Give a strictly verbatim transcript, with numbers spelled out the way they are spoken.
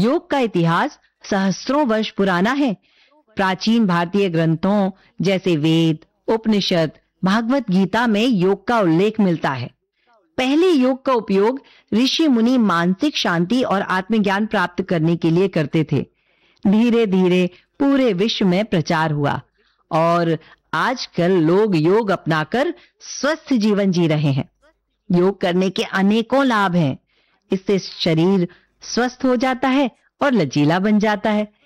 योग का इतिहास सहस्त्रों वर्ष पुराना है। प्राचीन भारतीय ग्रंथों जैसे वेद, उपनिषद, भागवत गीता में योग का उल्लेख मिलता है। पहले योग का उपयोग ऋषि मुनि मानसिक शांति और आत्मज्ञान प्राप्त करने के लिए करते थे। धीरे धीरे पूरे विश्व में प्रचार हुआ और आजकल लोग योग अपनाकर स्वस्थ जीवन जी रहे हैं। योग करने के अनेकों लाभ हैं। इससे शरीर स्वस्थ हो जाता है और लचीला बन जाता है।